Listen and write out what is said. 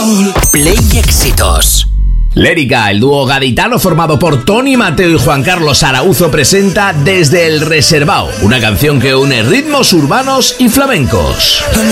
sol. Play Éxitos. Lérica, el dúo gaditano formado por Tony Mateo y Juan Carlos Arauzo presenta Desde el Reservao, una canción que une ritmos urbanos y flamencos.